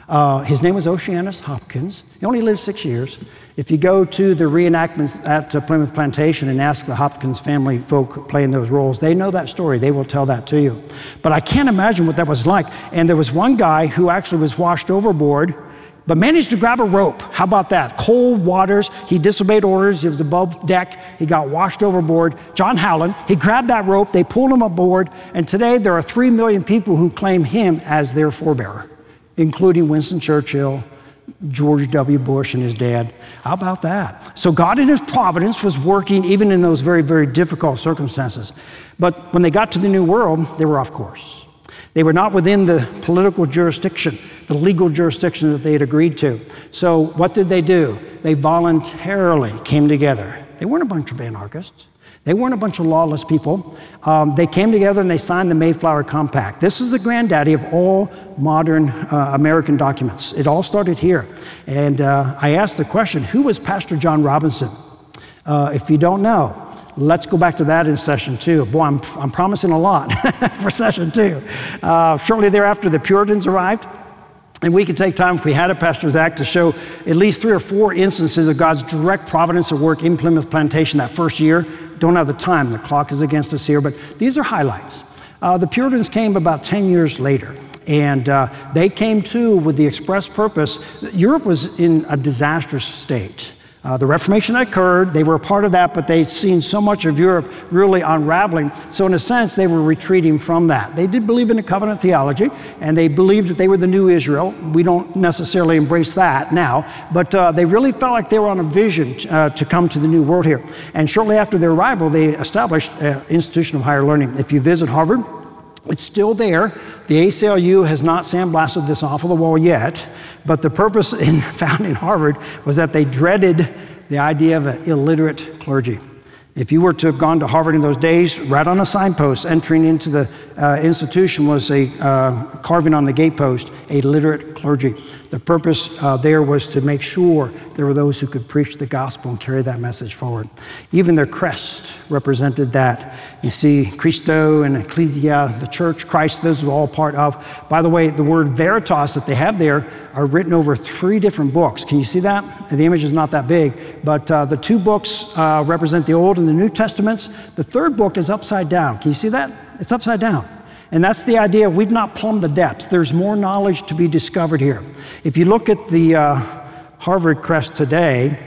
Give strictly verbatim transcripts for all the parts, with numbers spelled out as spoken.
Uh, his name was Oceanus Hopkins. He only lived six years. If you go to the reenactments at uh, Plymouth Plantation and ask the Hopkins family folk playing those roles, they know that story. They will tell that to you. But I can't imagine what that was like. And there was one guy who actually was washed overboard, but managed to grab a rope. How about that? Cold waters. He disobeyed orders. He was above deck. He got washed overboard. John Howland, he grabbed that rope. They pulled him aboard. And today there are three million people who claim him as their forebearer, including Winston Churchill, George W. Bush, and his dad. How about that? So God in his providence was working even in those very, very difficult circumstances. But when they got to the New World, they were off course. They were not within the political jurisdiction, the legal jurisdiction that they had agreed to. So what did they do? They voluntarily came together. They weren't a bunch of anarchists. They weren't a bunch of lawless people. Um, they came together and they signed the Mayflower Compact. This is the granddaddy of all modern uh, American documents. It all started here. And uh, I asked the question, who was Pastor John Robinson? Uh, if you don't know, let's go back to that in session two. Boy, I'm, I'm promising a lot for session two. Uh, shortly thereafter, the Puritans arrived. And we could take time, if we had a Pastor Zach, to show at least three or four instances of God's direct providence at work in Plymouth Plantation that first year. Don't have the time. The clock is against us here, but these are highlights. Uh, the Puritans came about ten years later, and uh, they came too with the express purpose. Europe was in a disastrous state. Uh, the Reformation occurred, they were a part of that, but they'd seen so much of Europe really unraveling. So in a sense, they were retreating from that. They did believe in a covenant theology, and they believed that they were the new Israel. We don't necessarily embrace that now, but uh, they really felt like they were on a vision uh, to come to the new world here. And shortly after their arrival, they established an institution of higher learning. If you visit Harvard, it's still there. The A C L U has not sandblasted this off of the wall yet, but the purpose in founding Harvard was that they dreaded the idea of an illiterate clergy. If you were to have gone to Harvard in those days, right on a signpost entering into the uh, institution was a uh, carving on the gatepost, a literate clergy. The purpose uh, there was to make sure there were those who could preach the gospel and carry that message forward. Even their crest represented that. You see Christo and Ecclesia, the church, Christ, those were all part of. By the way, the word veritas that they have there are written over three different books. Can you see that? The image is not that big, but uh, the two books uh, represent the Old and the New Testaments. The third book is upside down. Can you see that? It's upside down. And that's the idea. We've not plumbed the depths. There's more knowledge to be discovered here. If you look at the uh, Harvard crest today,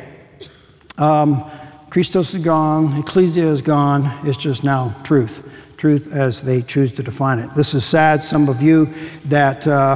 um, Christos is gone, Ecclesia is gone. It's just now truth. Truth as they choose to define it. This is sad. Some of you that uh,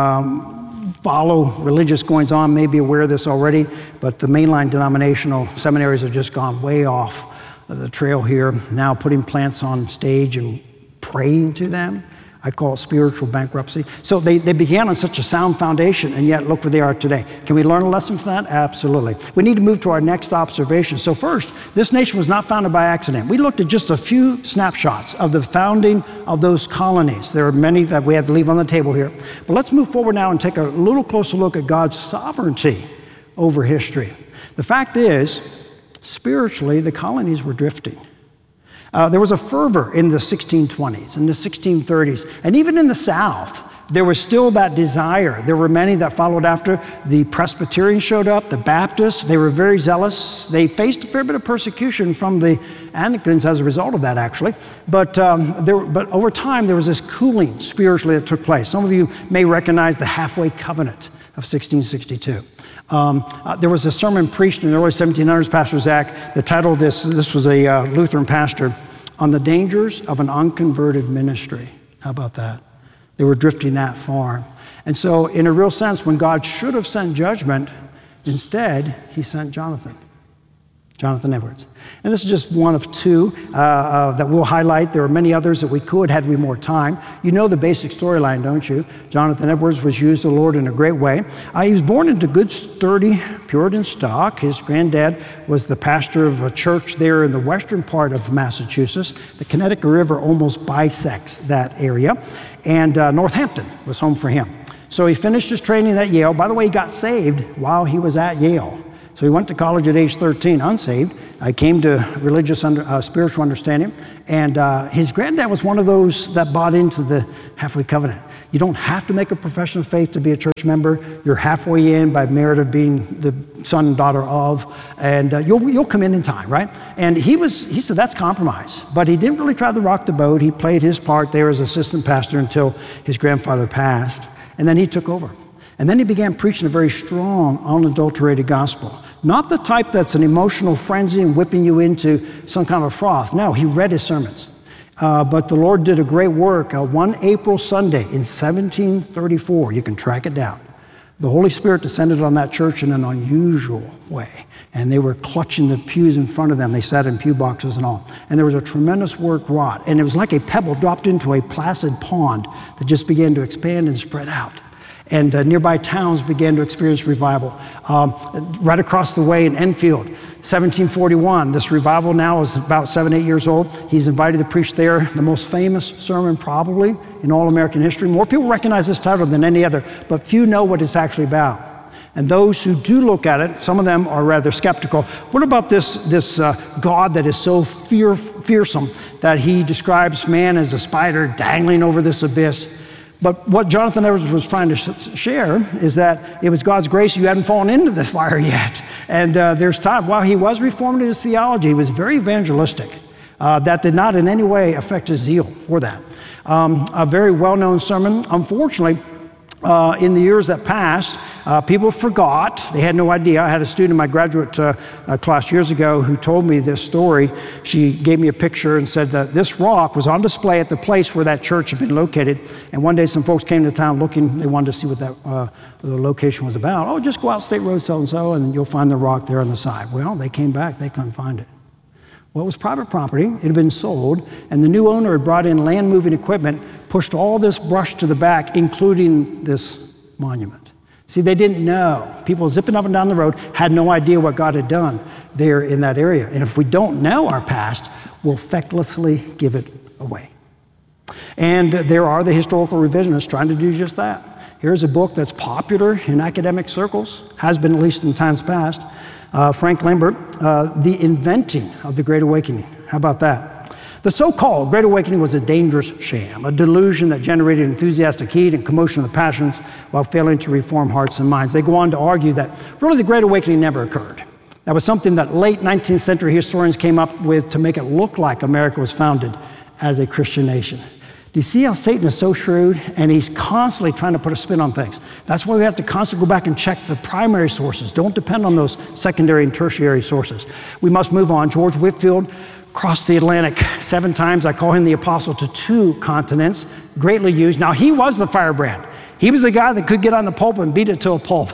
um, follow religious goings on may be aware of this already, but the mainline denominational seminaries have just gone way off the trail here, now putting plants on stage and praying to them. I call it spiritual bankruptcy. So they, they began on such a sound foundation, and yet look where they are today. Can we learn a lesson from that? Absolutely. We need to move to our next observation. So first, this nation was not founded by accident. We looked at just a few snapshots of the founding of those colonies. There are many that we have to leave on the table here. But let's move forward now and take a little closer look at God's sovereignty over history. The fact is, spiritually, the colonies were drifting. Uh, there was a fervor in the sixteen twenties, in the sixteen thirties, and even in the South, there was still that desire. There were many that followed after. The Presbyterians showed up, the Baptists, they were very zealous. They faced a fair bit of persecution from the Anglicans as a result of that, actually. But, um, there, but over time, there was this cooling spiritually that took place. Some of you may recognize the Halfway Covenant of sixteen sixty-two. Um, uh, there was a sermon preached in the early seventeen hundreds, Pastor Zach. The title of this, this was a uh, Lutheran pastor, on the dangers of an unconverted ministry. How about that? They were drifting that far. And so in a real sense, when God should have sent judgment, instead, he sent Jonathan. Jonathan Edwards. And this is just one of two uh, uh, that we'll highlight. There are many others that we could had we more time. You know the basic storyline, don't you? Jonathan Edwards was used of the Lord in a great way. Uh, he was born into good, sturdy Puritan stock. His granddad was the pastor of a church there in the western part of Massachusetts. The Connecticut River almost bisects that area. And uh, Northampton was home for him. So he finished his training at Yale. By the way, he got saved while he was at Yale. So he went to college at age thirteen, unsaved. I came to religious, under, uh, spiritual understanding. And uh, his granddad was one of those that bought into the Halfway Covenant. You don't have to make a profession of faith to be a church member. You're halfway in by merit of being the son and daughter of, and uh, you'll you'll come in in time, right? And he was he said that's compromise, but he didn't really try to rock the boat. He played his part there as assistant pastor until his grandfather passed, and then he took over. And then he began preaching a very strong, unadulterated gospel. Not the type that's an emotional frenzy and whipping you into some kind of froth. No, he read his sermons. Uh, but the Lord did a great work. Uh, one April Sunday in seventeen thirty-four, you can track it down, the Holy Spirit descended on that church in an unusual way. And they were clutching the pews in front of them. They sat in pew boxes and all. And there was a tremendous work wrought. And it was like a pebble dropped into a placid pond that just began to expand and spread out. And uh, nearby towns began to experience revival. Um, right across the way in Enfield, seventeen forty-one, this revival now is about seven, eight years old. He's invited to preach there, the most famous sermon probably in all American history. More people recognize this title than any other, but few know what it's actually about. And those who do look at it, some of them are rather skeptical. What about this, this uh, God that is so fear, fearsome that he describes man as a spider dangling over this abyss? But what Jonathan Edwards was trying to sh share is that it was God's grace you hadn't fallen into the fire yet. And uh, there's time, while he was reformed in his theology, he was very evangelistic. Uh, that did not in any way affect his zeal for that. Um, a very well-known sermon, unfortunately, Uh, in the years that passed, uh, people forgot. They had no idea. I had a student in my graduate uh, uh, class years ago who told me this story. She gave me a picture and said that this rock was on display at the place where that church had been located. And one day some folks came to town looking. They wanted to see what that uh, the location was about. Oh, just go out State Road so-and-so and you'll find the rock there on the side. Well, they came back. They couldn't find it. Well, it was private property. It had been sold, and the new owner had brought in land-moving equipment, pushed all this brush to the back, including this monument. See, they didn't know. People zipping up and down the road had no idea what God had done there in that area. And if we don't know our past, we'll fecklessly give it away. And there are the historical revisionists trying to do just that. Here's a book that's popular in academic circles, has been at least in times past. Uh, Frank Lambert, uh, The Inventing of the Great Awakening. How about that? The so-called Great Awakening was a dangerous sham, a delusion that generated enthusiastic heat and commotion of the passions while failing to reform hearts and minds. They go on to argue that really the Great Awakening never occurred. That was something that late nineteenth century historians came up with to make it look like America was founded as a Christian nation. Do you see how Satan is so shrewd? And he's constantly trying to put a spin on things. That's why we have to constantly go back and check the primary sources. Don't depend on those secondary and tertiary sources. We must move on. George Whitefield crossed the Atlantic seven times. I call him the apostle to two continents, greatly used. Now, he was the firebrand. He was a guy that could get on the pulpit and beat it to a pulp.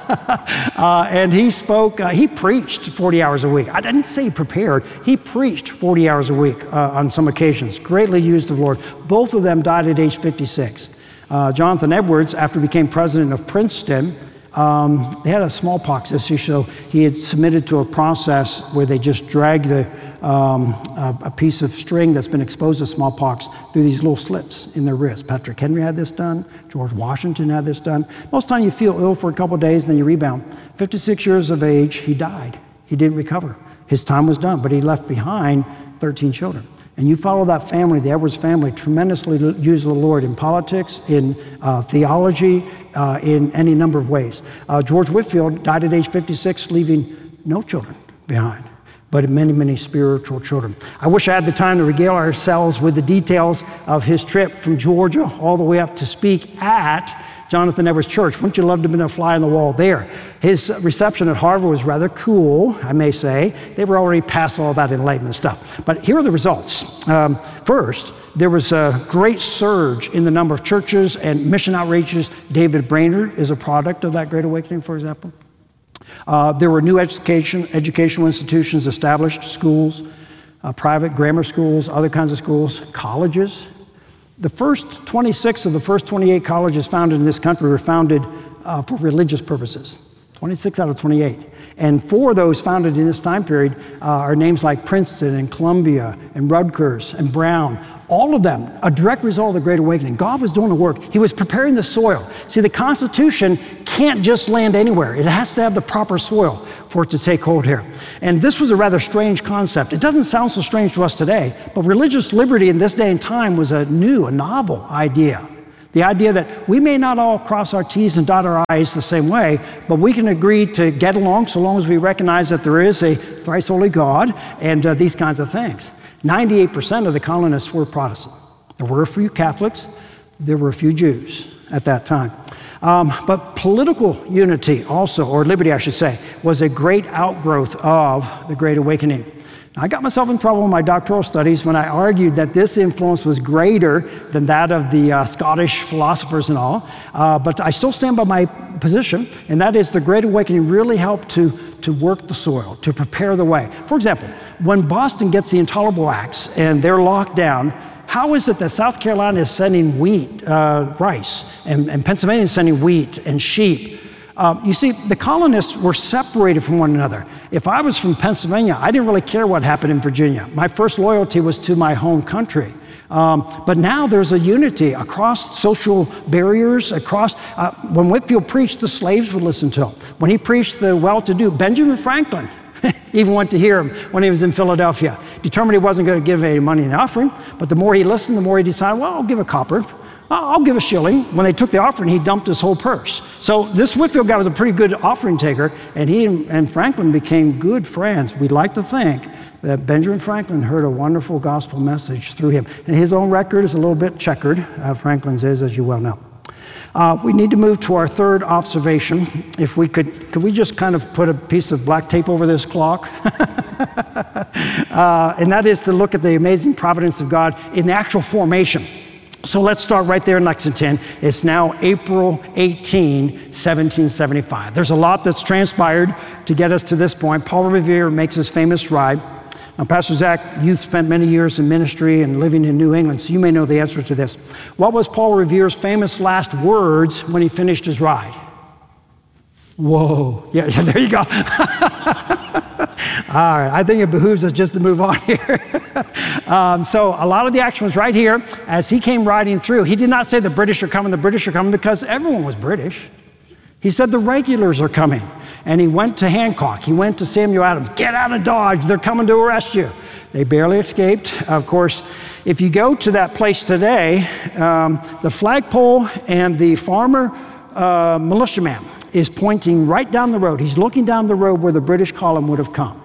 uh, and he spoke, uh, he preached forty hours a week. I didn't say he prepared. He preached forty hours a week uh, on some occasions. Greatly used of the Lord. Both of them died at age fifty-six. Uh, Jonathan Edwards, after he became president of Princeton, um, they had a smallpox issue, so he had submitted to a process where they just dragged the, um, a, a piece of string that's been exposed to smallpox through these little slits in their wrist. Patrick Henry had this done. George Washington had this done. Most of the time you feel ill for a couple of days, then you rebound. fifty-six years of age, he died. He didn't recover. His time was done, but he left behind thirteen children. And you follow that family, the Edwards family, tremendously used the Lord in politics, in uh, theology, uh, in any number of ways. Uh, George Whitefield died at age fifty-six, leaving no children behind, but many, many spiritual children. I wish I had the time to regale ourselves with the details of his trip from Georgia all the way up to speak at Jonathan Edwards Church. Wouldn't you love to have been a fly on the wall there? His reception at Harvard was rather cool, I may say. They were already past all that enlightenment stuff. But here are the results. Um, first, there was a great surge in the number of churches and mission outreaches. David Brainerd is a product of that Great Awakening, for example. Uh, there were new education, educational institutions established, schools, uh, private grammar schools, other kinds of schools, colleges. The first twenty-six of the first twenty-eight colleges founded in this country were founded uh, for religious purposes. twenty-six out of twenty-eight. And four of those founded in this time period uh, are names like Princeton and Columbia and Rutgers and Brown. All of them, a direct result of the Great Awakening. God was doing the work. He was preparing the soil. See, the Constitution can't just land anywhere. It has to have the proper soil for it to take hold here. And this was a rather strange concept. It doesn't sound so strange to us today, but religious liberty in this day and time was a new, a novel idea The idea that we may not all cross our T's and dot our I's the same way, but we can agree to get along so long as we recognize that there is a thrice holy God and uh, these kinds of things. ninety-eight percent of the colonists were Protestant. There were a few Catholics, there were a few Jews at that time. Um, but political unity also, or liberty I should say, was a great outgrowth of the Great Awakening. I got myself in trouble in my doctoral studies when I argued that this influence was greater than that of the uh, Scottish philosophers and all, uh, but I still stand by my position, and that is the Great Awakening really helped to, to work the soil, to prepare the way. For example, when Boston gets the Intolerable Acts and they're locked down, how is it that South Carolina is sending wheat, uh, rice, and, and Pennsylvania is sending wheat and sheep? Um, you see, the colonists were separated from one another. If I was from Pennsylvania, I didn't really care what happened in Virginia. My first loyalty was to my home country. Um, but now there's a unity across social barriers, across, uh, when Whitefield preached, the slaves would listen to him. When he preached the well-to-do, Benjamin Franklin even went to hear him when he was in Philadelphia. Determined he wasn't going to give any money in the offering, but the more he listened, the more he decided, well, I'll give a copper. I'll give a shilling. When they took the offering, he dumped his whole purse. So this Whitefield guy was a pretty good offering taker, and he and Franklin became good friends. We'd like to think that Benjamin Franklin heard a wonderful gospel message through him. And his own record is a little bit checkered. Uh, Franklin's is, as you well know. Uh, we need to move to our third observation. If we could, could we just kind of put a piece of black tape over this clock? uh, and that is to look at the amazing providence of God in the actual formation. So let's start right there in Lexington. It's now April eighteenth, seventeen seventy-five. There's a lot that's transpired to get us to this point. Paul Revere makes his famous ride. Now, Pastor Zach, you've spent many years in ministry and living in New England, so you may know the answer to this. What was Paul Revere's famous last words when he finished his ride? Whoa. Yeah, yeah, there you go. All right, I think it behooves us just to move on here. um, so a lot of the action was right here. As he came riding through, he did not say the British are coming, the British are coming, because everyone was British. He said the regulars are coming. And he went to Hancock. He went to Samuel Adams. Get out of Dodge. They're coming to arrest you. They barely escaped. Of course, if you go to that place today, um, the flagpole and the farmer uh, militiaman is pointing right down the road. He's looking down the road where the British column would have come.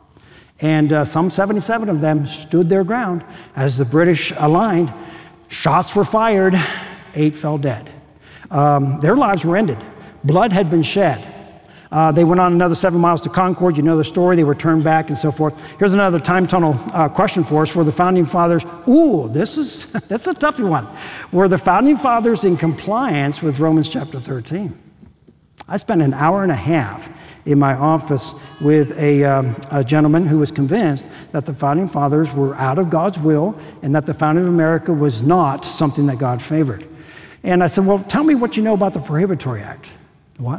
And uh, some seventy-seven of them stood their ground as the British aligned. Shots were fired. Eight fell dead. Um, their lives were ended. Blood had been shed. Uh, they went on another seven miles to Concord. You know the story. They were turned back and so forth. Here's another time tunnel uh, question for us. Were the founding fathers, ooh, this is, that's a toughy one. Were the founding fathers in compliance with Romans chapter thirteen? I spent an hour and a half in my office with a, um, a gentleman who was convinced that the founding fathers were out of God's will and that the founding of America was not something that God favored. And I said, well, tell me what you know about the Prohibitory Act. What?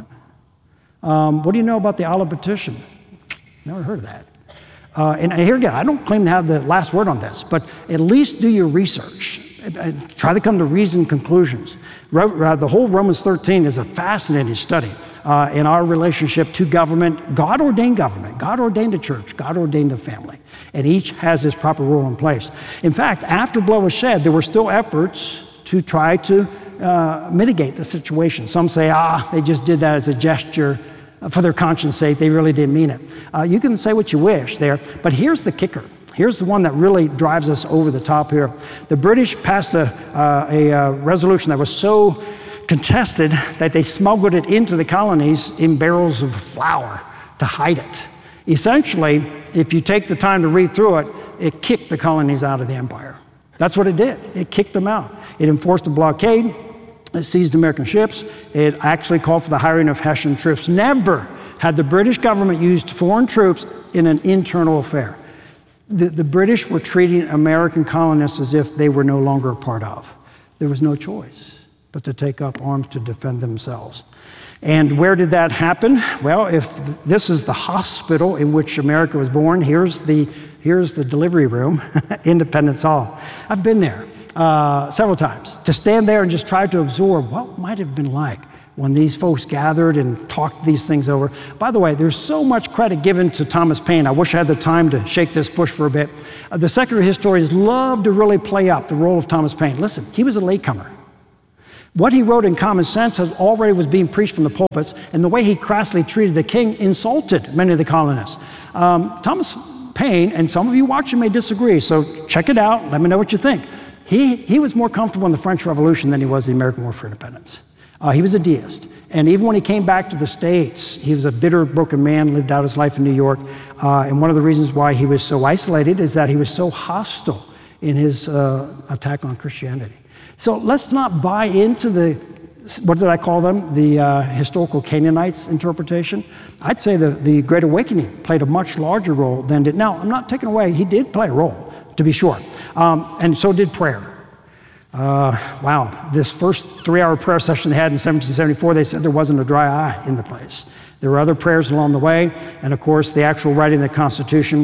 Um, what do you know about the Olive Petition? Never heard of that. Uh, and here again, I don't claim to have the last word on this, but at least do your research. And, and try to come to reasoned conclusions. Ro- uh, the whole Romans thirteen is a fascinating study uh, in our relationship to government, God-ordained government, God-ordained a church, God-ordained a family. And each has its proper role in place. In fact, after blood was shed, there were still efforts to try to uh, mitigate the situation. Some say, ah, they just did that as a gesture for their conscience sake. They really didn't mean it. Uh, you can say what you wish there, but here's the kicker. Here's the one that really drives us over the top here. The British passed a, uh, a uh, resolution that was so contested that they smuggled it into the colonies in barrels of flour to hide it. Essentially, if you take the time to read through it, it kicked the colonies out of the empire. That's what it did. It kicked them out. It enforced a blockade. It seized American ships. It actually called for the hiring of Hessian troops. Never had the British government used foreign troops in an internal affair. The, the British were treating American colonists as if they were no longer a part of. There was no choice but to take up arms to defend themselves. And where did that happen? Well, if th- this is the hospital in which America was born, here's the, here's the delivery room, Independence Hall. I've been there uh, several times to stand there and just try to absorb what might have been like when these folks gathered and talked these things over. By the way, there's so much credit given to Thomas Paine. I wish I had the time to shake this bush for a bit. Uh, the secular historians love to really play up the role of Thomas Paine. Listen, he was a latecomer. What he wrote in Common Sense has already was being preached from the pulpits, and the way he crassly treated the king insulted many of the colonists. Um, Thomas Paine, and some of you watching may disagree, so check it out. Let me know what you think. He, he was more comfortable in the French Revolution than he was in the American War for Independence. Uh, he was a deist. And even when he came back to the States, he was a bitter, broken man, lived out his life in New York. Uh, and one of the reasons why he was so isolated is that he was so hostile in his uh, attack on Christianity. So let's not buy into the, what did I call them? The uh, historical Canaanites interpretation. I'd say the, the Great Awakening played a much larger role than did. Now, I'm not taking away, he did play a role, to be sure. Um, and so did prayer. Uh, wow, this first three-hour prayer session they had in seventeen seventy-four, they said there wasn't a dry eye in the place. There were other prayers along the way, and of course, the actual writing of the Constitution.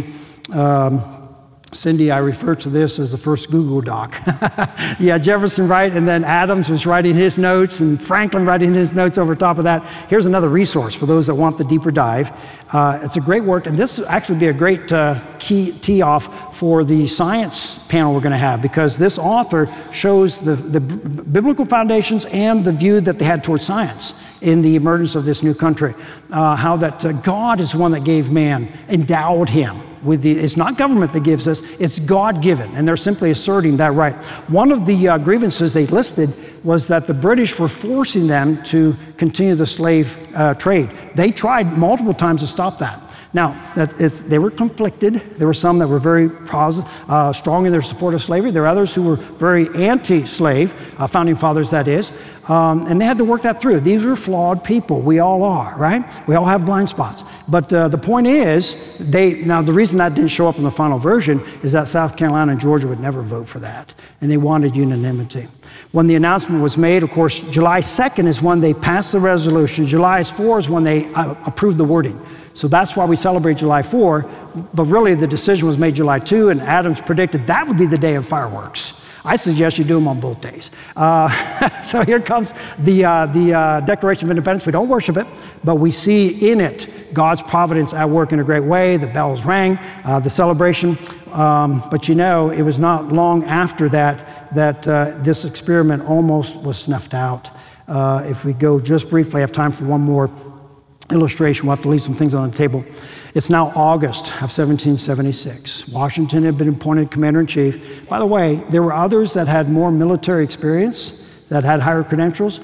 Um, Cindy, I refer to this as the first Google Doc. Yeah, Jefferson write, and then Adams was writing his notes, and Franklin writing his notes over top of that. Here's another resource for those that want the deeper dive. Uh, it's a great work, and this will actually be a great uh, key tee-off for the science panel we're going to have, because this author shows the, the biblical foundations and the view that they had towards science in the emergence of this new country. Uh, how that uh, God is the one that gave man, endowed him with the, it's not government that gives us, it's God-given, and they're simply asserting that right. One of the uh, grievances they listed was that the British were forcing them to continue the slave uh, trade. They tried multiple times to stop that. Now, that's, it's, they were conflicted. There were some that were very positive, uh, strong in their support of slavery. There were others who were very anti-slave, uh, founding fathers that is, um, and they had to work that through. These were flawed people. We all are, right? We all have blind spots. But uh, the point is, they now the reason that didn't show up in the final version is that South Carolina and Georgia would never vote for that, and they wanted unanimity. When the announcement was made, of course, July second is when they passed the resolution. July fourth is when they uh, approved the wording. So that's why we celebrate July fourth, but really the decision was made July second, and Adams predicted that would be the day of fireworks. I suggest you do them on both days. Uh, so here comes the, uh, the uh, Declaration of Independence. We don't worship it, but we see in it God's providence at work in a great way. The bells rang, uh, the celebration. Um, but you know, it was not long after that that uh, this experiment almost was snuffed out. Uh, if we go just briefly, I have time for one more illustration. We'll have to leave some things on the table. It's now August of seventeen seventy-six. Washington had been appointed commander-in-chief. By the way, there were others that had more military experience, that had higher credentials,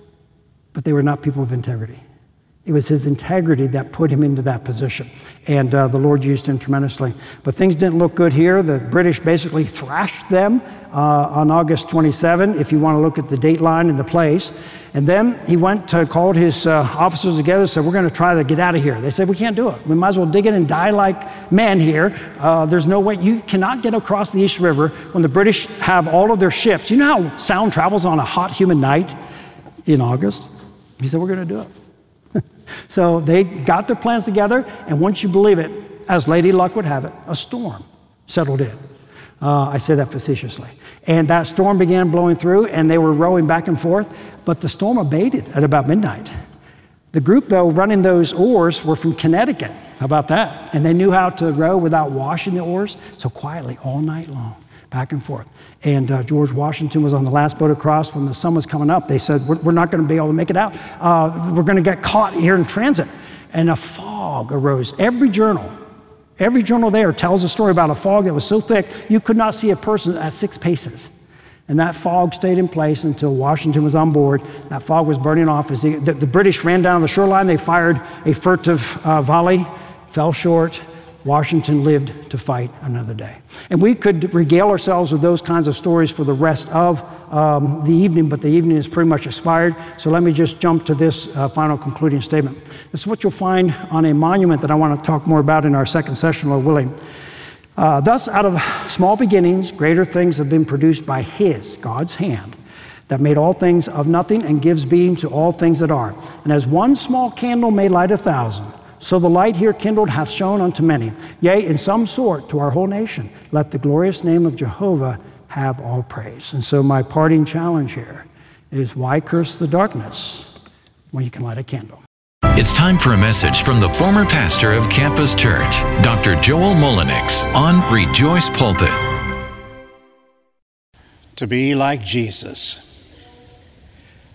but they were not people of integrity. It was his integrity that put him into that position, and uh, the Lord used him tremendously. But things didn't look good here. The British basically thrashed them uh, on August twenty-seventh, if you want to look at the date line and the place. And then he went to, called his uh, officers together and said, we're going to try to get out of here. They said, we can't do it. We might as well dig in and die like men here. Uh, there's no way. You cannot get across the East River when the British have all of their ships. You know how sound travels on a hot, humid night in August? He said, we're going to do it. So they got their plans together, and once you believe it, as Lady Luck would have it, a storm settled in. Uh, I say that facetiously. And that storm began blowing through, and they were rowing back and forth, but the storm abated at about midnight. The group, though, running those oars were from Connecticut. How about that? And they knew how to row without washing the oars, so quietly all night long, back and forth. And uh, George Washington was on the last boat across. When the sun was coming up, they said, we're, we're not going to be able to make it out. Uh, we're going to get caught here in transit. And a fog arose. Every journal, every journal there tells a story about a fog that was so thick, you could not see a person at six paces. And that fog stayed in place until Washington was on board. That fog was burning off. As he, the, the British ran down the shoreline. They fired a furtive uh, volley, fell short. Washington lived to fight another day. And we could regale ourselves with those kinds of stories for the rest of um, the evening, but the evening is pretty much expired. So let me just jump to this uh, final concluding statement. This is what you'll find on a monument that I want to talk more about in our second session, Lord willing. Uh, Thus, out of small beginnings, greater things have been produced by His, God's hand, that made all things of nothing and gives being to all things that are. And as one small candle may light a thousand, so the light here kindled hath shone unto many. Yea, in some sort to our whole nation, let the glorious name of Jehovah have all praise. And so my parting challenge here is, why curse the darkness when you can light a candle? It's time for a message from the former pastor of Campus Church, Doctor Joel Mullenix, on Rejoice Pulpit. To be like Jesus.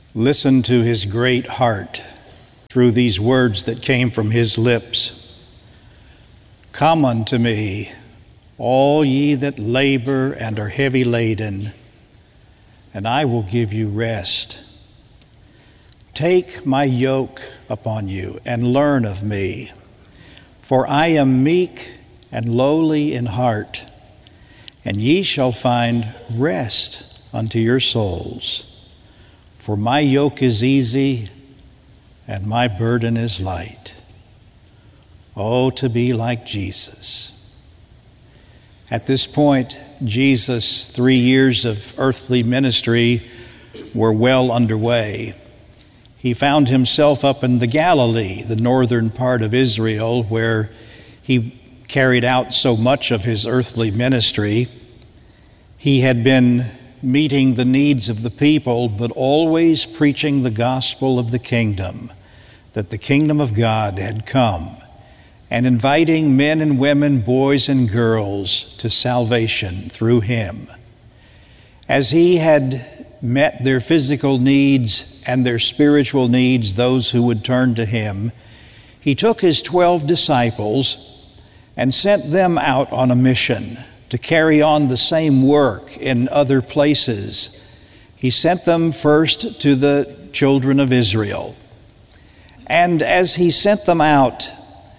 Listen to his great heart through these words that came from his lips. Come unto me, all ye that labor and are heavy laden, and I will give you rest. Take my yoke upon you and learn of me, for I am meek and lowly in heart, and ye shall find rest unto your souls. For my yoke is easy and my burden is light. Oh, to be like Jesus. At this point, Jesus' three years of earthly ministry were well underway. He found himself up in the Galilee, the northern part of Israel, where he carried out so much of his earthly ministry. He had been meeting the needs of the people, but always preaching the gospel of the kingdom, that the kingdom of God had come, and inviting men and women, boys and girls, to salvation through him. As he had met their physical needs and their spiritual needs, those who would turn to him, he took his twelve disciples and sent them out on a mission to carry on the same work in other places. He sent them first to the children of Israel. And as he sent them out,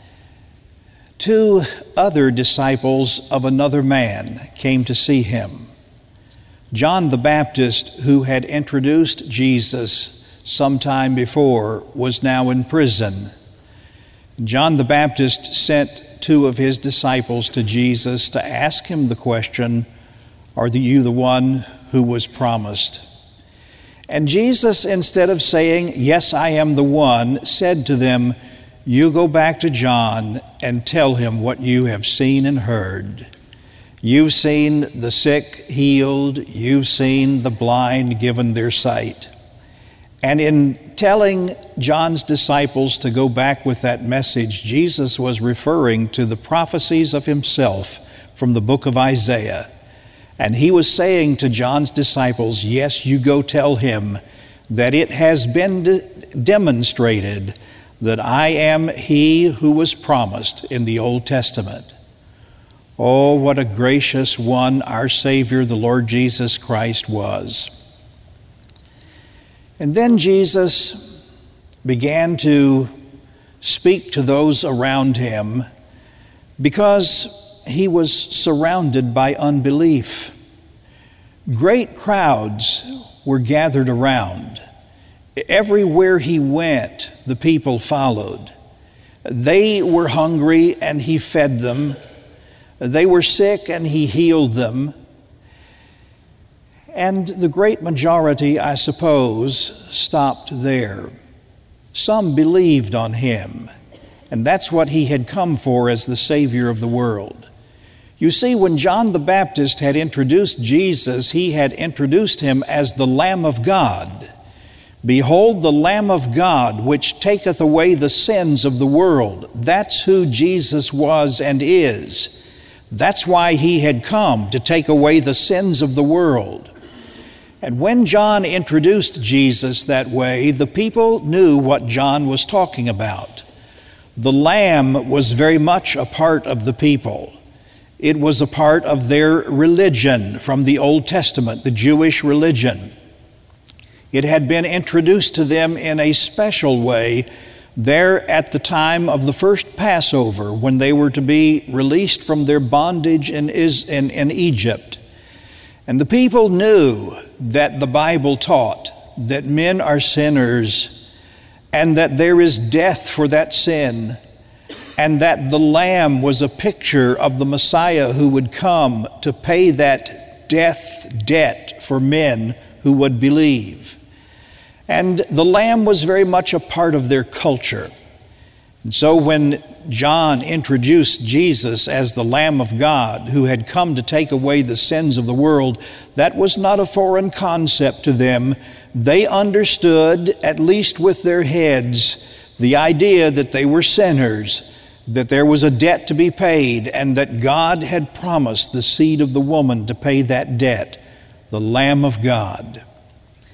two other disciples of another man came to see him. John the Baptist, who had introduced Jesus some time before, was now in prison. John the Baptist sent two of his disciples to Jesus to ask him the question, "Are you the one who was promised?" And Jesus, instead of saying, "Yes, I am the one," said to them, "You go back to John and tell him what you have seen and heard. You've seen the sick healed, you've seen the blind given their sight." And in telling John's disciples to go back with that message, Jesus was referring to the prophecies of himself from the book of Isaiah. And he was saying to John's disciples, yes, you go tell him that it has been de- demonstrated that I am he who was promised in the Old Testament. Oh, what a gracious one our Savior, the Lord Jesus Christ, was. And then Jesus began to speak to those around him because he was surrounded by unbelief. Great crowds were gathered around. Everywhere he went, the people followed. They were hungry and he fed them. They were sick and he healed them. And the great majority, I suppose, stopped there. Some believed on him, and that's what he had come for as the Savior of the world. You see, when John the Baptist had introduced Jesus, he had introduced him as the Lamb of God. Behold, the Lamb of God, which taketh away the sins of the world. That's who Jesus was and is. That's why he had come, to take away the sins of the world. And when John introduced Jesus that way, the people knew what John was talking about. The Lamb was very much a part of the people. It was a part of their religion from the Old Testament, the Jewish religion. It had been introduced to them in a special way there at the time of the first Passover, when they were to be released from their bondage in, in, in Egypt. And the people knew that the Bible taught that men are sinners and that there is death for that sin, and that the Lamb was a picture of the Messiah who would come to pay that death debt for men who would believe. And the Lamb was very much a part of their culture. And so when John introduced Jesus as the Lamb of God who had come to take away the sins of the world, that was not a foreign concept to them. They understood, at least with their heads, the idea that they were sinners, that there was a debt to be paid, and that God had promised the seed of the woman to pay that debt, the Lamb of God.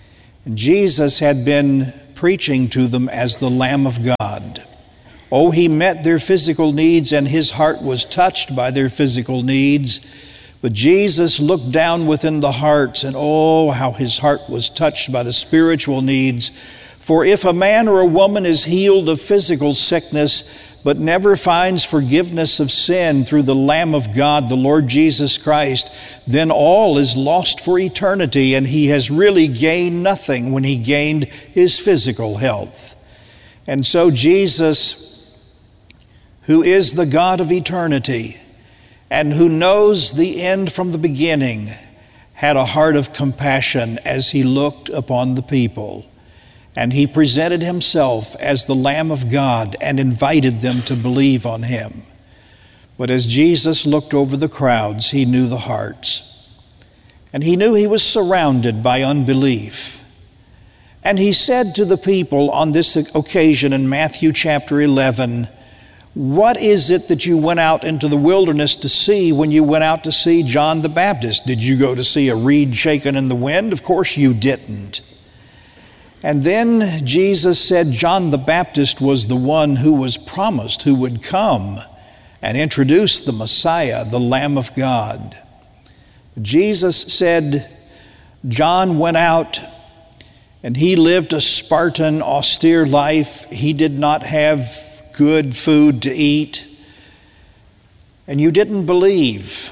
And Jesus had been preaching to them as the Lamb of God. Oh, he met their physical needs, and his heart was touched by their physical needs. But Jesus looked down within the hearts, and oh, how his heart was touched by the spiritual needs. For if a man or a woman is healed of physical sickness, but never finds forgiveness of sin through the Lamb of God, the Lord Jesus Christ, then all is lost for eternity, and he has really gained nothing when he gained his physical health. And so Jesus, who is the God of eternity and who knows the end from the beginning, had a heart of compassion as he looked upon the people. And he presented himself as the Lamb of God and invited them to believe on him. But as Jesus looked over the crowds, he knew the hearts. And he knew he was surrounded by unbelief. And he said to the people on this occasion in Matthew chapter eleven, "What is it that you went out into the wilderness to see when you went out to see John the Baptist? Did you go to see a reed shaken in the wind? Of course you didn't." And then Jesus said John the Baptist was the one who was promised, who would come and introduce the Messiah, the Lamb of God. Jesus said John went out and he lived a Spartan, austere life. He did not have good food to eat, and you didn't believe.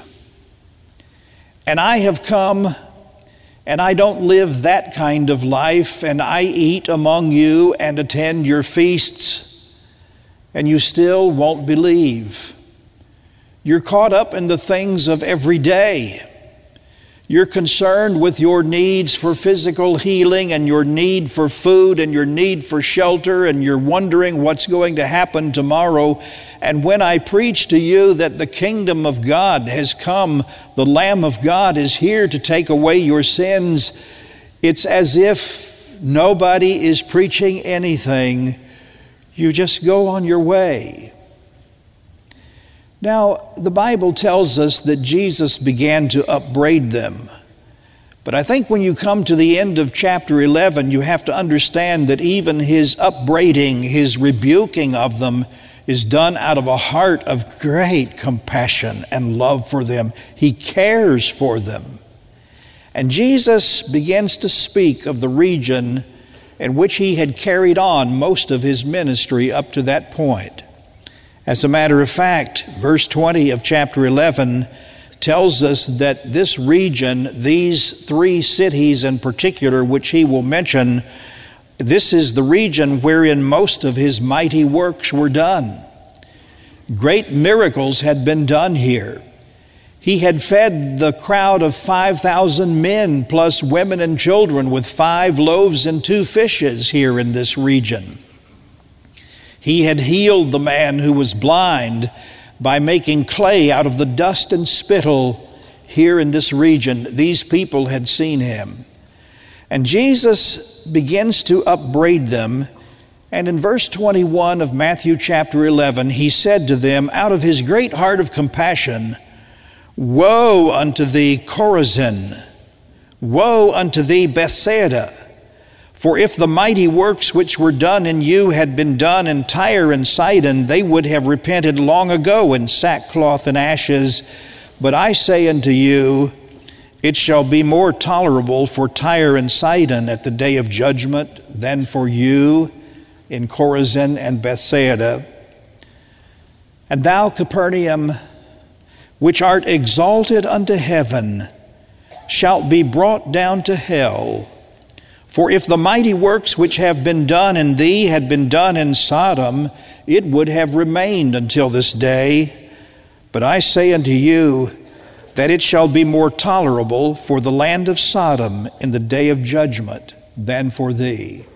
And I have come, and I don't live that kind of life, and I eat among you and attend your feasts, and you still won't believe. You're caught up in the things of every day. You're concerned with your needs for physical healing and your need for food and your need for shelter, and you're wondering what's going to happen tomorrow. And when I preach to you that the kingdom of God has come, the Lamb of God is here to take away your sins, it's as if nobody is preaching anything. You just go on your way. Now, the Bible tells us that Jesus began to upbraid them. But I think when you come to the end of chapter eleven, you have to understand that even his upbraiding, his rebuking of them, is done out of a heart of great compassion and love for them. He cares for them. And Jesus begins to speak of the region in which he had carried on most of his ministry up to that point. As a matter of fact, verse twenty of chapter eleven tells us that this region, these three cities in particular, which he will mention, this is the region wherein most of his mighty works were done. Great miracles had been done here. He had fed the crowd of five thousand men plus women and children with five loaves and two fishes here in this region. He had healed the man who was blind by making clay out of the dust and spittle here in this region. These people had seen him. And Jesus begins to upbraid them. And in verse twenty-one of Matthew chapter eleven, he said to them, out of his great heart of compassion, "Woe unto thee, Chorazin! Woe unto thee, Bethsaida! For if the mighty works which were done in you had been done in Tyre and Sidon, they would have repented long ago in sackcloth and ashes. But I say unto you, it shall be more tolerable for Tyre and Sidon at the day of judgment than for you in Chorazin and Bethsaida. And thou, Capernaum, which art exalted unto heaven, shalt be brought down to hell. For if the mighty works which have been done in thee had been done in Sodom, it would have remained until this day. But I say unto you, that it shall be more tolerable for the land of Sodom in the day of judgment than for thee."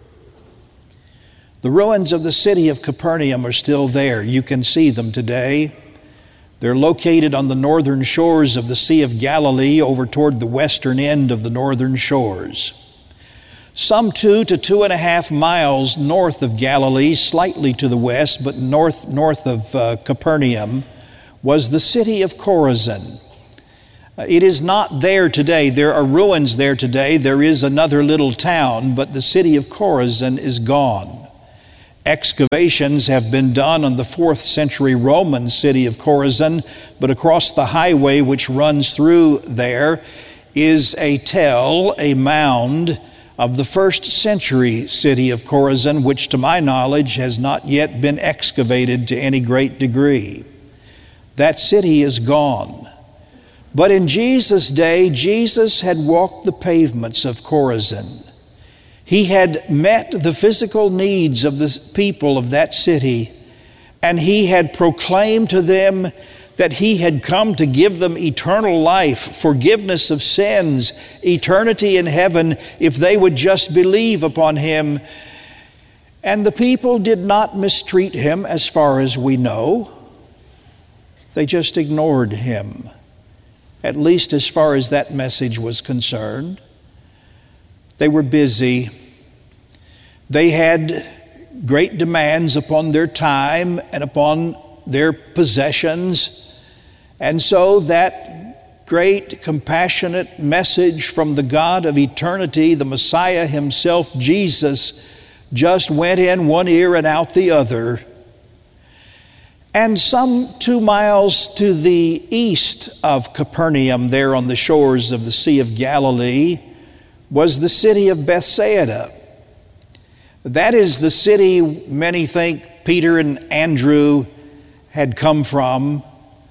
The ruins of the city of Capernaum are still there. You can see them today. They're located on the northern shores of the Sea of Galilee over toward the western end of the northern shores. Some two to two and a half miles north of Galilee, slightly to the west, but north, north of uh, Capernaum, was the city of Chorazin. It is not there today. There are ruins there today. There is another little town, but the city of Chorazin is gone. Excavations have been done on the fourth century Roman city of Chorazin, but across the highway which runs through there is a tell, a mound of the first century city of Chorazin, which to my knowledge has not yet been excavated to any great degree. That city is gone. But in Jesus' day, Jesus had walked the pavements of Chorazin. He had met the physical needs of the people of that city, and he had proclaimed to them that he had come to give them eternal life, forgiveness of sins, eternity in heaven, if they would just believe upon him. And the people did not mistreat him, as far as we know. They just ignored him, at least as far as that message was concerned. They were busy. They had great demands upon their time and upon their possessions. And so that great, compassionate message from the God of eternity, the Messiah himself, Jesus, just went in one ear and out the other. And some two miles to the east of Capernaum, there on the shores of the Sea of Galilee, was the city of Bethsaida. That is the city many think Peter and Andrew had come from.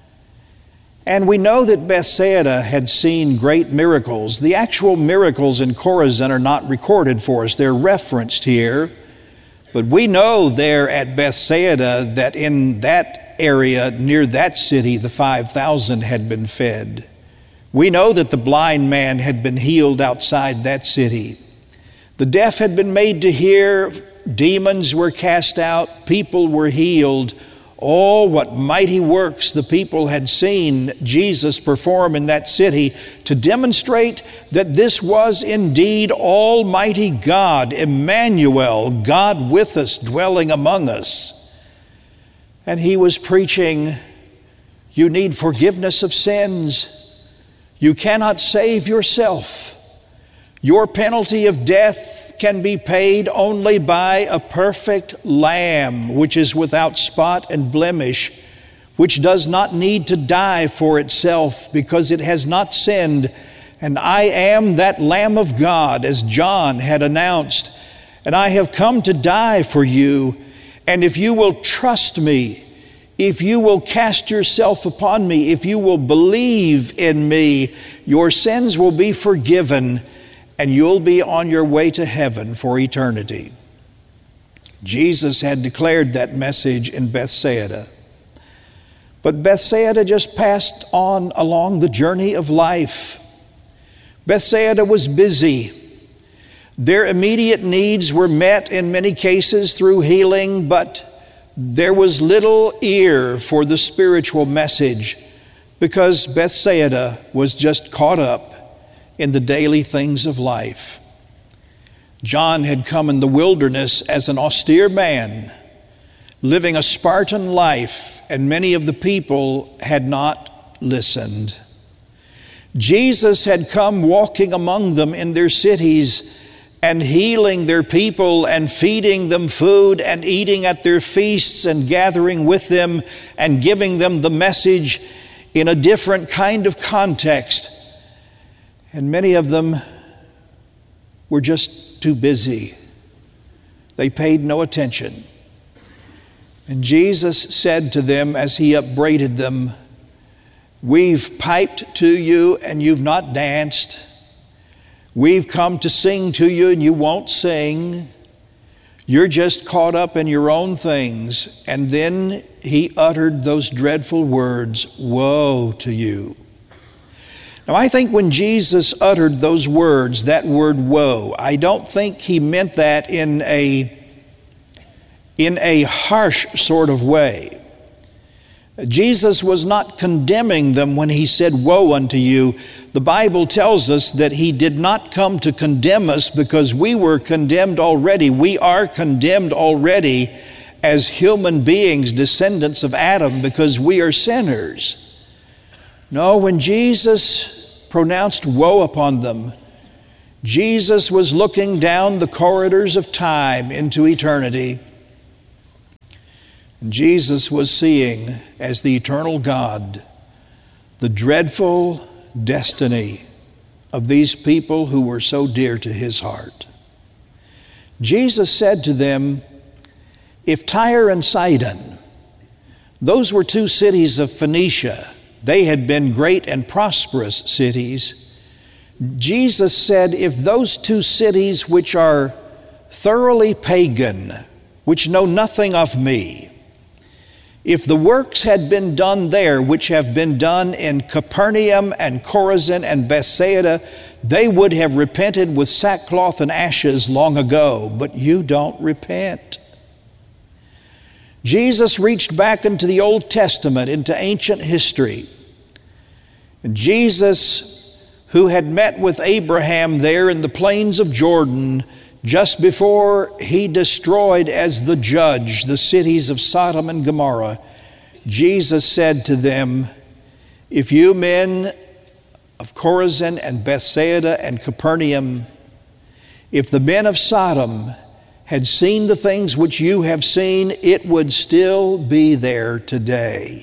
And we know that Bethsaida had seen great miracles. The actual miracles in Chorazin are not recorded for us. They're referenced here. But we know there at Bethsaida that in that area, near that city, the five thousand had been fed. We know that the blind man had been healed outside that city. The deaf had been made to hear, demons were cast out, people were healed. Oh, what mighty works the people had seen Jesus perform in that city to demonstrate that this was indeed Almighty God, Emmanuel, God with us, dwelling among us. And he was preaching, you need forgiveness of sins. You cannot save yourself. Your penalty of death can be paid only by a perfect lamb, which is without spot and blemish, which does not need to die for itself because it has not sinned. And I am that Lamb of God, as John had announced, and I have come to die for you. And if you will trust me, if you will cast yourself upon me, if you will believe in me, your sins will be forgiven, and you'll be on your way to heaven for eternity. Jesus had declared that message in Bethsaida. But Bethsaida just passed on along the journey of life. Bethsaida was busy. Their immediate needs were met in many cases through healing, but there was little ear for the spiritual message because Bethsaida was just caught up in the daily things of life. John had come in the wilderness as an austere man, living a Spartan life, and many of the people had not listened. Jesus had come walking among them in their cities and healing their people and feeding them food and eating at their feasts and gathering with them and giving them the message in a different kind of context. And many of them were just too busy. They paid no attention. And Jesus said to them as he upbraided them, we've piped to you and you've not danced. We've come to sing to you and you won't sing. You're just caught up in your own things. And then he uttered those dreadful words, woe to you. Now, I think when Jesus uttered those words, that word woe, I don't think he meant that in a, in a harsh sort of way. Jesus was not condemning them when he said, woe unto you. The Bible tells us that he did not come to condemn us because we were condemned already. We are condemned already as human beings, descendants of Adam, because we are sinners. No, when Jesus pronounced woe upon them, Jesus was looking down the corridors of time into eternity. And Jesus was seeing, as the eternal God, the dreadful destiny of these people who were so dear to his heart. Jesus said to them, if Tyre and Sidon, those were two cities of Phoenicia, they had been great and prosperous cities. Jesus said, if those two cities which are thoroughly pagan, which know nothing of me, if the works had been done there which have been done in Capernaum and Chorazin and Bethsaida, they would have repented with sackcloth and ashes long ago, but you don't repent. Jesus reached back into the Old Testament, into ancient history. And Jesus, who had met with Abraham there in the plains of Jordan just before he destroyed as the judge the cities of Sodom and Gomorrah, Jesus said to them, if you men of Chorazin and Bethsaida and Capernaum, if the men of Sodom had seen the things which you have seen, it would still be there today.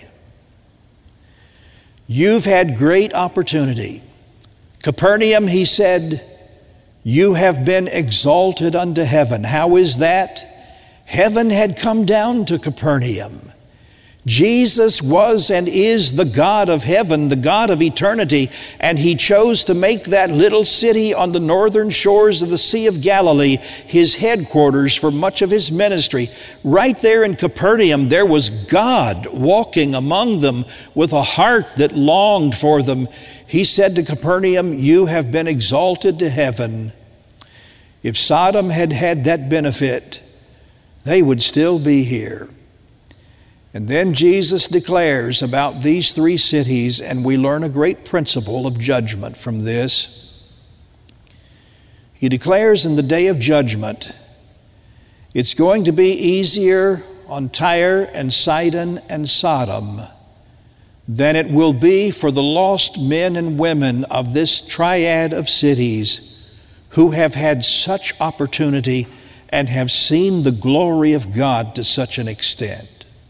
You've had great opportunity. Capernaum, he said, you have been exalted unto heaven. How is that? Heaven had come down to Capernaum. Jesus was and is the God of heaven, the God of eternity, and he chose to make that little city on the northern shores of the Sea of Galilee his headquarters for much of his ministry. Right there in Capernaum, there was God walking among them with a heart that longed for them. He said to Capernaum, you have been exalted to heaven. If Sodom had had that benefit, they would still be here. And then Jesus declares about these three cities, and we learn a great principle of judgment from this. He declares in the day of judgment, it's going to be easier on Tyre and Sidon and Sodom than it will be for the lost men and women of this triad of cities who have had such opportunity and have seen the glory of God to such an extent.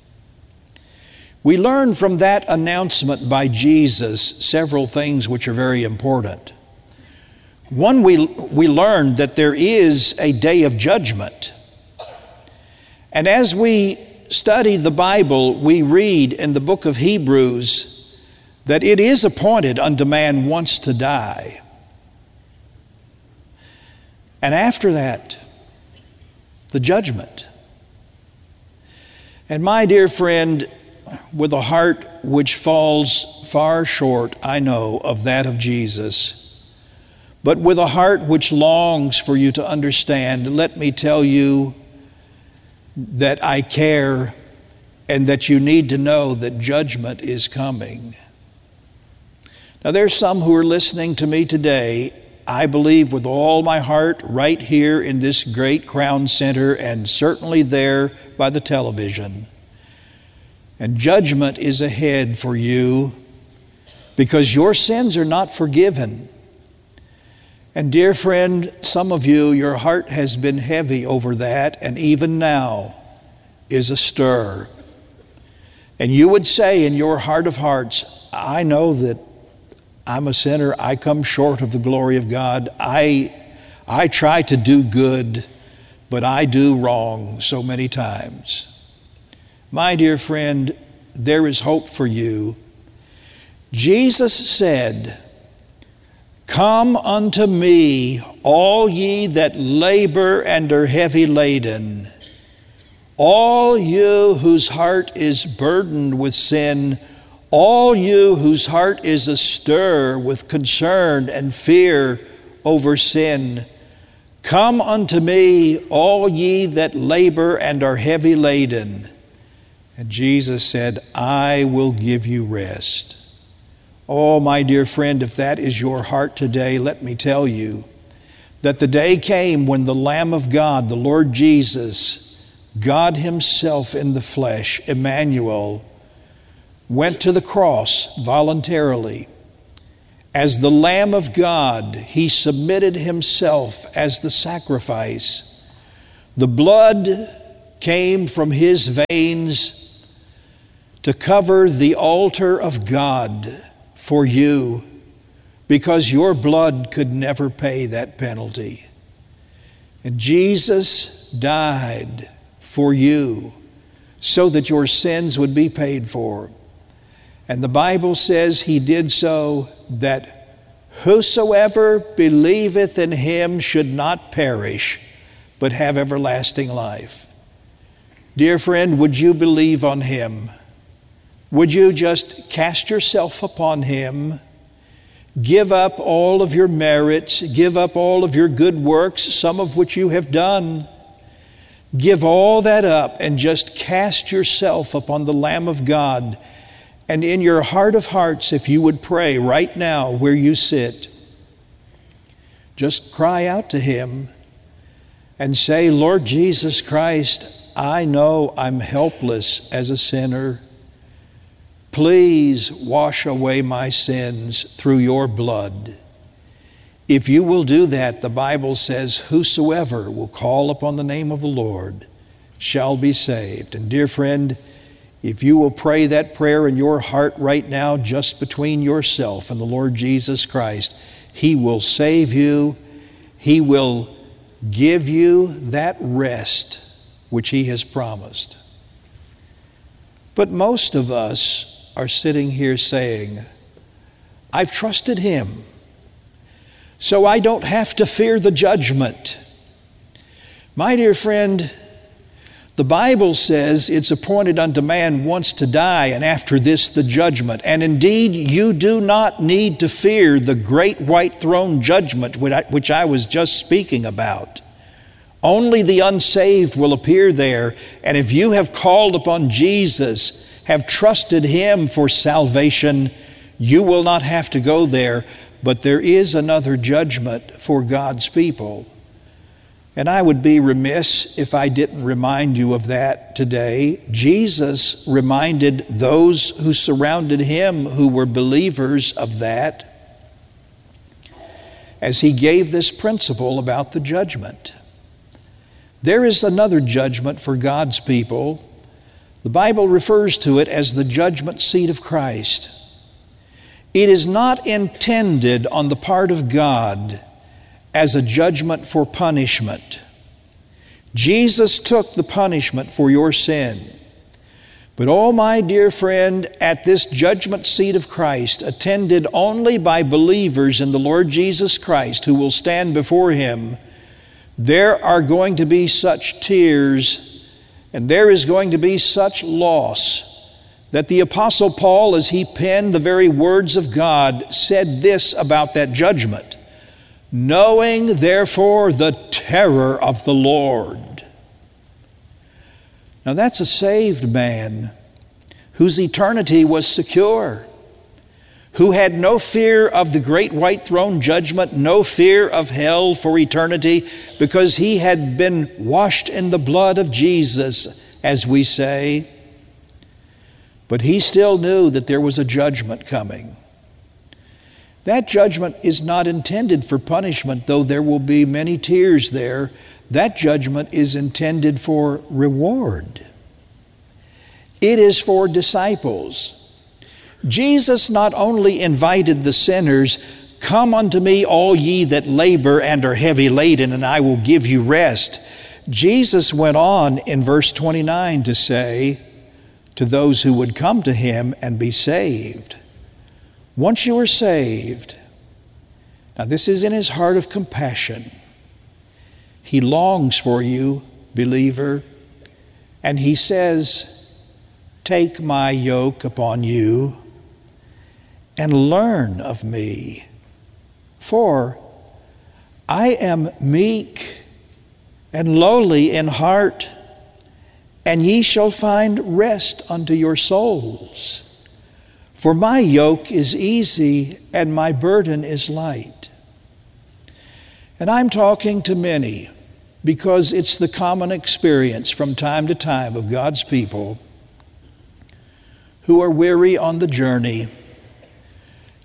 We learn from that announcement by Jesus several things which are very important. One, we, we learn that there is a day of judgment. And as we study the Bible, we read in the book of Hebrews that it is appointed unto man once to die. And after that, the judgment. And my dear friend, with a heart which falls far short, I know, of that of Jesus, but with a heart which longs for you to understand, let me tell you that I care and that you need to know that judgment is coming. Now, there's some who are listening to me today, I believe with all my heart, right here in this great Crown Center and certainly there by the television. And judgment is ahead for you because your sins are not forgiven. And dear friend, some of you, your heart has been heavy over that, and even now is a stir. And you would say in your heart of hearts, I know that I'm a sinner. I come short of the glory of God. I, I try to do good, but I do wrong so many times. My dear friend, there is hope for you. Jesus said, come unto me, all ye that labor and are heavy laden, all you whose heart is burdened with sin, all you whose heart is astir with concern and fear over sin. Come unto me, all ye that labor and are heavy laden. And Jesus said, I will give you rest. Oh, my dear friend, if that is your heart today, let me tell you that the day came when the Lamb of God, the Lord Jesus, God Himself in the flesh, Emmanuel, went to the cross voluntarily As the Lamb of God, he submitted himself as the sacrifice. The blood came from his veins to cover the altar of God for you, because your blood could never pay that penalty. And Jesus died for you so that your sins would be paid for. And the Bible says he did so that whosoever believeth in him should not perish, but have everlasting life. Dear friend, would you believe on him? Would you just cast yourself upon him? Give up all of your merits, give up all of your good works, some of which you have done. Give all that up and just cast yourself upon the Lamb of God. And in your heart of hearts, if you would pray right now where you sit, just cry out to him and say, Lord Jesus Christ, I know I'm helpless as a sinner. Please wash away my sins through your blood. If you will do that, the Bible says, whosoever will call upon the name of the Lord shall be saved. And dear friend, if you will pray that prayer in your heart right now, just between yourself and the Lord Jesus Christ, he will save you. He will give you that rest which he has promised. But most of us are sitting here saying, I've trusted him, so I don't have to fear the judgment. My dear friend, the Bible says it's appointed unto man once to die, and after this the judgment. And indeed, you do not need to fear the great white throne judgment which I was just speaking about. Only the unsaved will appear there. And if you have called upon Jesus, have trusted him for salvation, you will not have to go there. But there is another judgment for God's people. And I would be remiss if I didn't remind you of that today. Jesus reminded those who surrounded him, who were believers, of that, as he gave this principle about the judgment. There is another judgment for God's people. The Bible refers to it as the judgment seat of Christ. It is not intended on the part of God as a judgment for punishment. Jesus took the punishment for your sin. But oh, my dear friend, at this judgment seat of Christ, attended only by believers in the Lord Jesus Christ who will stand before him, there are going to be such tears and there is going to be such loss that the Apostle Paul, as he penned the very words of God, said this about that judgment: knowing therefore the terror of the Lord. Now that's a saved man whose eternity was secure, who had no fear of the great white throne judgment, no fear of hell for eternity, because he had been washed in the blood of Jesus, as we say. But he still knew that there was a judgment coming. That judgment is not intended for punishment, though there will be many tears there. That judgment is intended for reward. It is for disciples. Jesus not only invited the sinners, "Come unto me, all ye that labor and are heavy laden, and I will give you rest." Jesus went on in verse twenty-nine to say to those who would come to him and be saved, once you are saved, now this is in his heart of compassion. He longs for you, believer, and he says, "Take my yoke upon you and learn of me, for I am meek and lowly in heart, and ye shall find rest unto your souls. For my yoke is easy and my burden is light." And I'm talking to many because it's the common experience from time to time of God's people who are weary on the journey.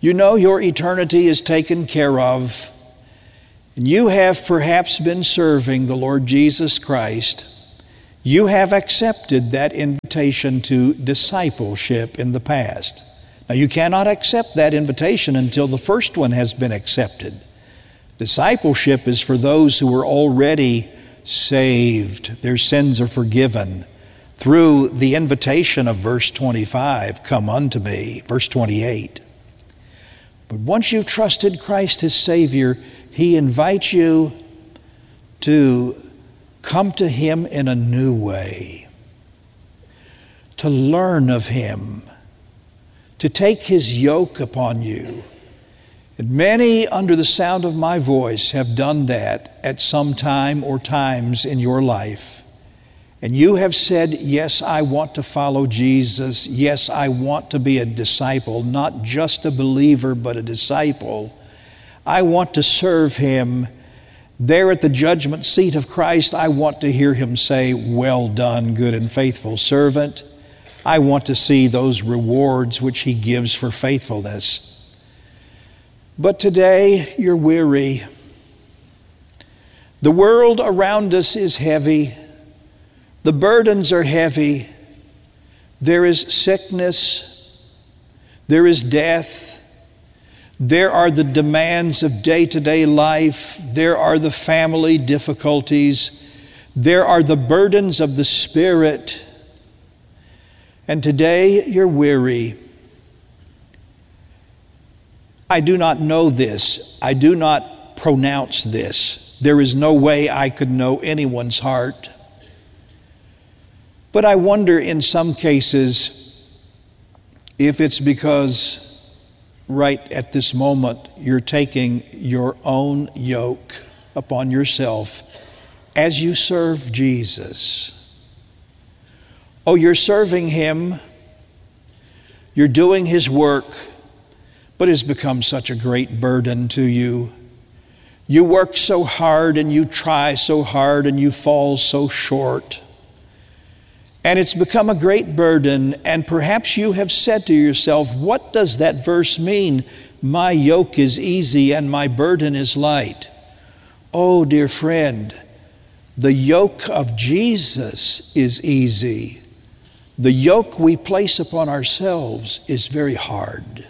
You know your eternity is taken care of, and you have perhaps been serving the Lord Jesus Christ. You have accepted that invitation to discipleship in the past. Now, you cannot accept that invitation until the first one has been accepted. Discipleship is for those who are already saved. Their sins are forgiven through the invitation of verse twenty-five, come unto me, verse twenty-eight. But once you've trusted Christ as Savior, He invites you to come to Him in a new way, to learn of Him, to take His yoke upon you. And many under the sound of my voice have done that at some time or times in your life. And you have said, yes, I want to follow Jesus. Yes, I want to be a disciple, not just a believer, but a disciple. I want to serve Him. There at the judgment seat of Christ, I want to hear Him say, well done, good and faithful servant. I want to see those rewards which He gives for faithfulness. But today, you're weary. The world around us is heavy. The burdens are heavy. There is sickness. There is death. There are the demands of day-to-day life. There are the family difficulties. There are the burdens of the Spirit. And today you're weary. I do not know this. I do not pronounce this. There is no way I could know anyone's heart. But I wonder in some cases if it's because right at this moment you're taking your own yoke upon yourself as you serve Jesus. Oh, you're serving Him, you're doing His work, but it's become such a great burden to you. You work so hard and you try so hard and you fall so short. And it's become a great burden, and perhaps you have said to yourself, what does that verse mean? My yoke is easy and my burden is light. Oh, dear friend, the yoke of Jesus is easy. The yoke we place upon ourselves is very hard.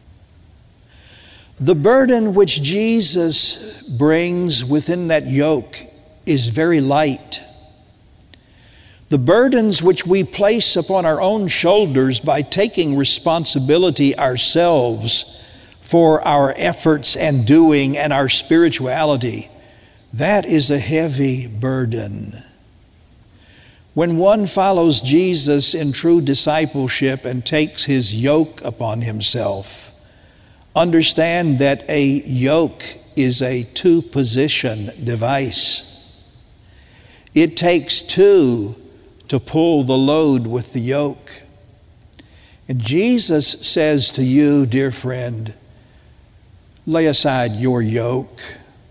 The burden which Jesus brings within that yoke is very light. The burdens which we place upon our own shoulders by taking responsibility ourselves for our efforts and doing and our spirituality, that is a heavy burden. When one follows Jesus in true discipleship and takes His yoke upon himself, understand that a yoke is a two-position device. It takes two to pull the load with the yoke. And Jesus says to you, dear friend, lay aside your yoke.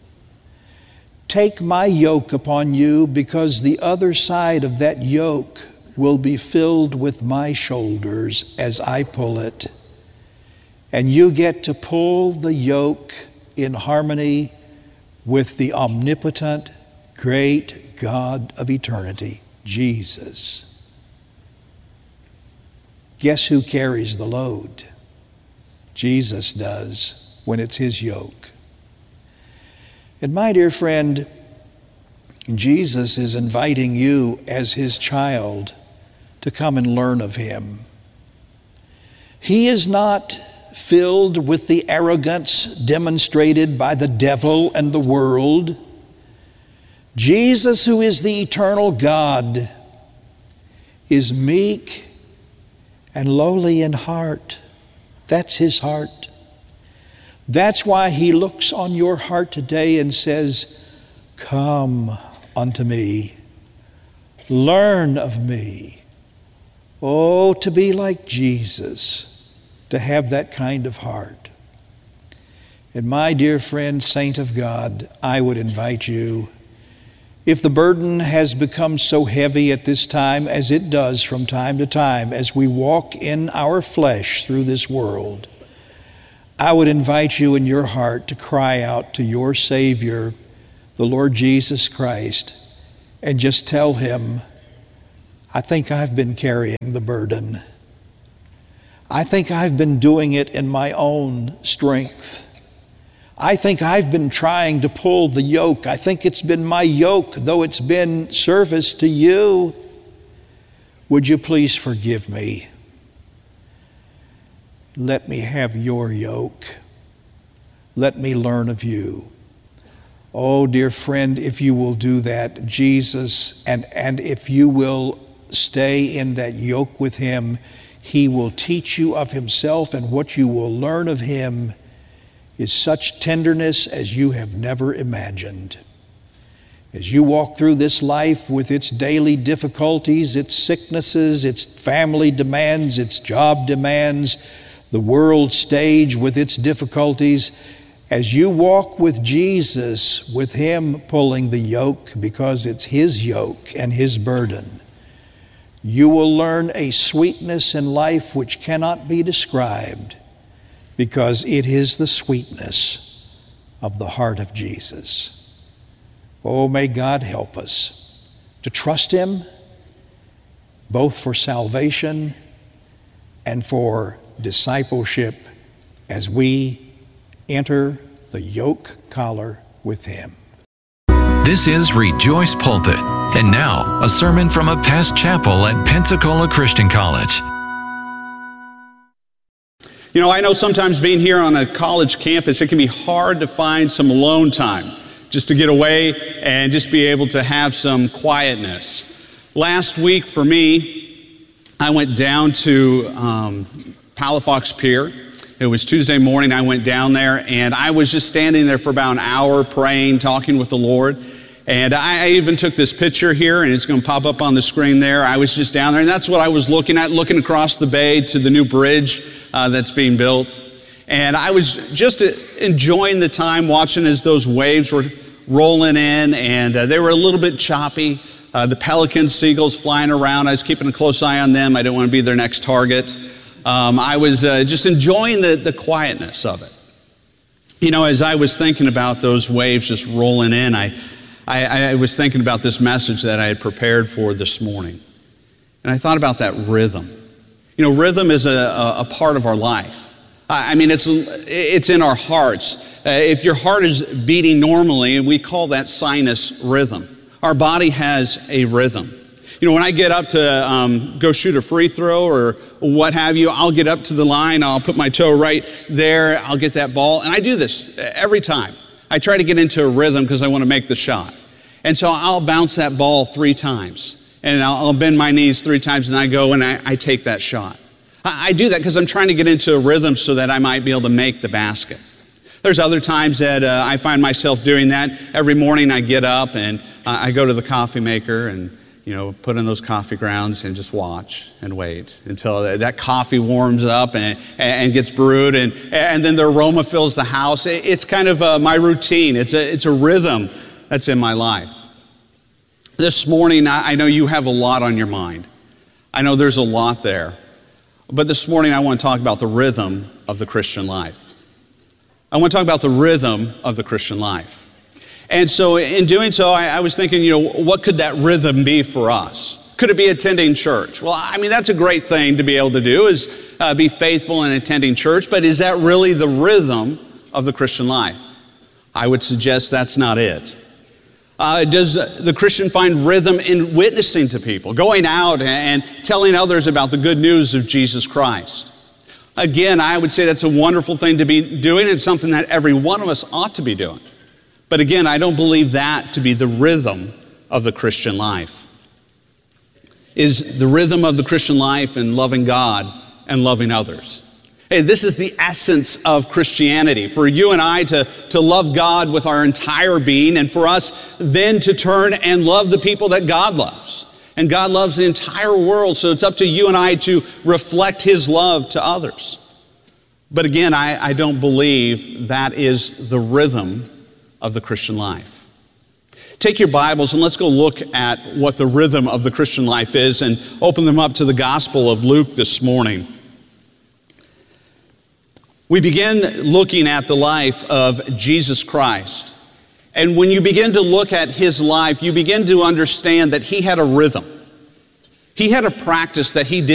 Take my yoke upon you, because the other side of that yoke will be filled with my shoulders as I pull it. And you get to pull the yoke in harmony with the omnipotent, great God of eternity, Jesus. Guess who carries the load? Jesus does, when it's His yoke. And my dear friend, Jesus is inviting you as His child to come and learn of Him. He is not filled with the arrogance demonstrated by the devil and the world. Jesus, who is the eternal God, is meek and lowly in heart. That's His heart. That's why He looks on your heart today and says, come unto me, learn of me. Oh, to be like Jesus, to have that kind of heart. And my dear friend, saint of God, I would invite you, if the burden has become so heavy at this time, as it does from time to time, as we walk in our flesh through this world, I would invite you in your heart to cry out to your Savior, the Lord Jesus Christ, and just tell Him, I think I've been carrying the burden. I think I've been doing it in my own strength. I think I've been trying to pull the yoke. I think it's been my yoke, though it's been service to you. Would you please forgive me? Let me have your yoke. Let me learn of you. Oh, dear friend, if you will do that, Jesus, and, and if you will stay in that yoke with Him, He will teach you of Himself, and what you will learn of Him is such tenderness as you have never imagined. As you walk through this life with its daily difficulties, its sicknesses, its family demands, its job demands, the world stage with its difficulties, as you walk with Jesus, with Him pulling the yoke, because it's His yoke and His burden, you will learn a sweetness in life which cannot be described, because it is the sweetness of the heart of Jesus. Oh, may God help us to trust Him, both for salvation and for discipleship, as we enter the yoke collar with Him. This is Rejoice Pulpit. And now, a sermon from a past chapel at Pensacola Christian College. You know, I know sometimes being here on a college campus, it can be hard to find some alone time, just to get away and just be able to have some quietness. Last week for me, I went down to um, Palafox Pier. It was Tuesday morning. I went down there and I was just standing there for about an hour praying, talking with the Lord. And I even took this picture here, and it's going to pop up on the screen there. I was just down there, and that's what I was looking at, looking across the bay to the new bridge uh, that's being built. And I was just enjoying the time, watching as those waves were rolling in, and uh, they were a little bit choppy. Uh, the pelicans, seagulls flying around. I was keeping a close eye on them. I didn't want to be their next target. Um, I was uh, just enjoying the, the quietness of it. You know, as I was thinking about those waves just rolling in, I I, I was thinking about this message that I had prepared for this morning. And I thought about that rhythm. You know, rhythm is a, a, a part of our life. I, I mean, it's, it's in our hearts. Uh, if your heart is beating normally, we call that sinus rhythm. Our body has a rhythm. You know, when I get up to um, go shoot a free throw or what have you, I'll get up to the line, I'll put my toe right there, I'll get that ball. And I do this every time. I try to get into a rhythm because I want to make the shot. And so I'll bounce that ball three times. And I'll, I'll bend my knees three times and I go and I, I take that shot. I, I do that because I'm trying to get into a rhythm so that I might be able to make the basket. There's other times that uh, I find myself doing that. Every morning I get up and uh, I go to the coffee maker and, you know, put in those coffee grounds and just watch and wait until that coffee warms up and, and gets brewed, and, and then the aroma fills the house. It's kind of uh, my routine. It's a, it's a rhythm that's in my life. This morning, I know you have a lot on your mind. I know there's a lot there. But this morning, I want to talk about the rhythm of the Christian life. I want to talk about the rhythm of the Christian life. And so in doing so, I, I was thinking, you know, what could that rhythm be for us? Could it be attending church? Well, I mean, that's a great thing to be able to do, is uh, be faithful in attending church, but is that really the rhythm of the Christian life? I would suggest that's not it. Uh, does the Christian find rhythm in witnessing to people, going out and telling others about the good news of Jesus Christ? Again, I would say that's a wonderful thing to be doing. It's something that every one of us ought to be doing. But again, I don't believe that to be the rhythm of the Christian life. Is the rhythm of the Christian life in loving God and loving others. Hey, this is the essence of Christianity. For you and I to, to love God with our entire being, and for us then to turn and love the people that God loves. And God loves the entire world, so it's up to you and I to reflect His love to others. But again, I, I don't believe that is the rhythm of the Christian life. Take your Bibles and let's go look at what the rhythm of the Christian life is, and open them up to the Gospel of Luke this morning. we begin looking at the life of Jesus Christ. And when you begin to look at his life, you begin to understand that he had a rhythm. He had a practice that he did